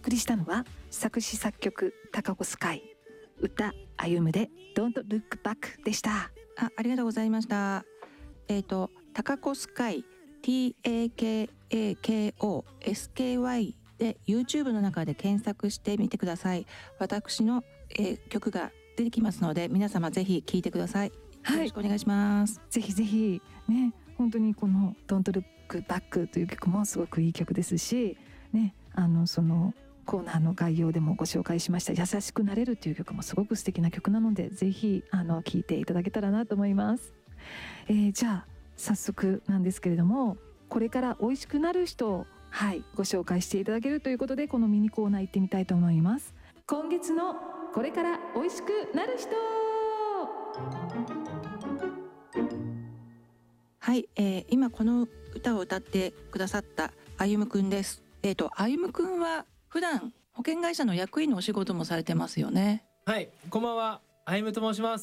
送りしたのは作詞作曲高子スカイ、歌あゆむで Don't Look Back でした。 ありがとうございました。高子スカイ TAKAKOSKY で YouTube の中で検索してみてください。私の、曲が出てきますので皆様ぜひ聴いてください。よろしくお願いします。 ぜひぜひね、本当にこの Don't Look Back という曲もすごくいい曲ですしね、そのコーナーの概要でもご紹介しました優しくなれるという曲もすごく素敵な曲なので、ぜひ聴いていただけたらなと思います。じゃあ早速なんですけれども、これから美味しくなる人をご紹介していただけるということで、このミニコーナー行ってみたいと思います。今月のこれから美味しくなる人。 はい、今この歌を歌ってくださったあゆむくんです。あゆむくんは普段保険会社の役員のお仕事もされてますよね。 はい、こんばんは、あゆむと申します。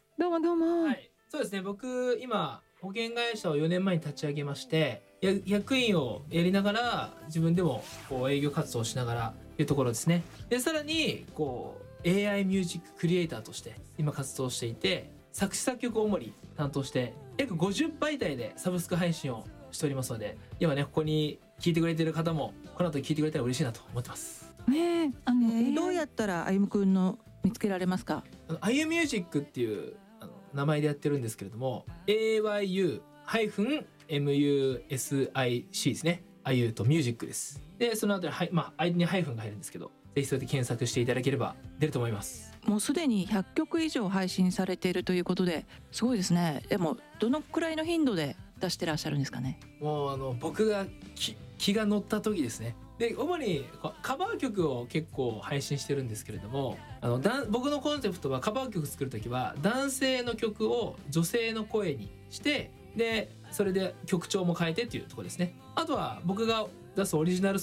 どうもどうも。 はい、そうですね、僕今保険会社を4年前に立ち上げまして、役員をやりながら自分でもこう営業活動をしながらいうところですね。でさらにこう AI ミュージッククリエイターとして今活動していて、作詞作曲を主に担当して約50媒体でサブスク配信をしておりますので、今ねここに聞いてくれてる方もこの後聞いてくれたら嬉しいなと思ってますね。 どうやったらあゆむくんの見つけられますか？ あゆミュージックっていう名前でやってるんですけれども、 AYU-MUSIC ですね。あゆとミュージックです。でその後に間にハイフンが入るんですけど、ぜひそれで検索していただければ出ると思います。 もうすでに100曲以上配信されているということですごいですね。でもどのくらいの頻度で出してらっしゃるんですかね？ もう僕が気が乗った時ですね。で主にカバー曲を結構配信してるんですけれども、僕のコンセプトはカバー曲作る時は男性の曲を女性の声にして、でそれで曲調も変えてっていうところですね。あとは僕が出すオリジナル